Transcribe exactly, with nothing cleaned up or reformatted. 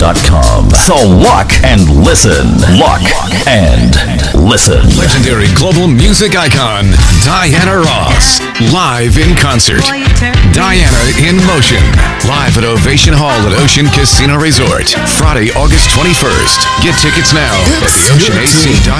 dot com. So lock and listen. Lock and listen. Legendary global music icon, Diana Ross. Live in concert. Diana in Motion. Live at Ovation Hall at Ocean Casino Resort. Friday, August twenty-first. Get tickets now at the ocean a c dot com.